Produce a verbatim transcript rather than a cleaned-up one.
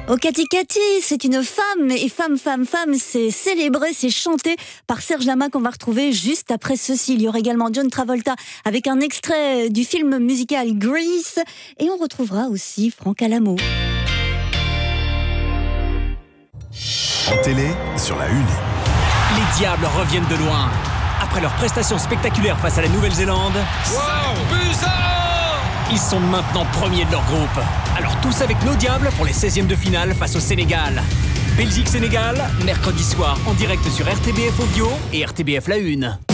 Oh, Cathy Cathy, c'est une femme, et femme, femme, femme, c'est célébré, c'est chanté par Serge Lama qu'on va retrouver juste après ceci. Il y aura également John Travolta avec un extrait du film musical Grease, et on retrouvera aussi Franck Alamo. En télé, sur la une. Les Diables reviennent de loin. Après leur prestation spectaculaire face à la Nouvelle-Zélande, Wow, ils sont maintenant premiers de leur groupe. Alors tous avec nos Diables pour les seizièmes de finale face au Sénégal. Belgique-Sénégal, mercredi soir en direct sur R T B F Audio et R T B F La Une.